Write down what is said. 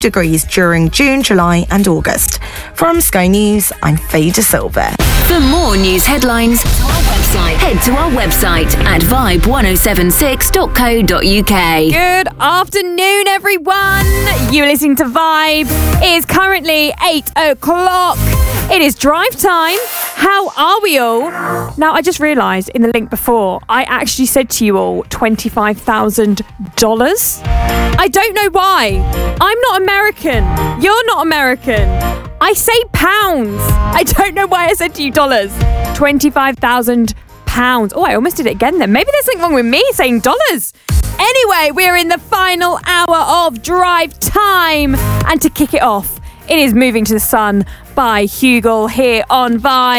degrees during June, July and August. From Sky News, I'm Faye De Silva. For more news headlines, head to our website at vibe1076.co.uk. Good afternoon, everyone. You're listening to Vibe. It is currently 8 o'clock. It is drive time. How are we all? Now, I just realised in the link before, I actually said to you all $25,000. I don't know why. I'm not American. You're not American. I say pounds. I don't know why I said to you dollars. £25,000. Oh, I almost did it again then. Maybe there's something wrong with me saying dollars. Anyway, we're in the final hour of drive time. And to kick it off, it is Moving to the Sun by Hugel here on Vibe.